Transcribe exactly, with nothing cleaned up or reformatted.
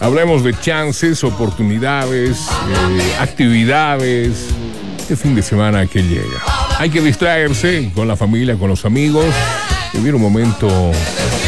Hablemos de chances, oportunidades, eh, actividades. Este fin de semana que llega. Hay que distraerse con la familia, con los amigos, vivir un momento